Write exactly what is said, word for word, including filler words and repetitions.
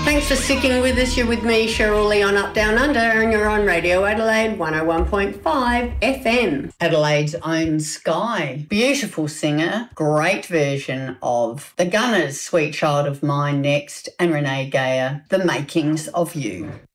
Thanks for sticking with us. You're with me, Cheryl Lee, on Up Down Under, and you're on Radio Adelaide one oh one point five F M. Adelaide's own Sky. Beautiful singer, great version of The Gunners' Sweet Child of Mine next, and Renee Geyer, The Makings of You.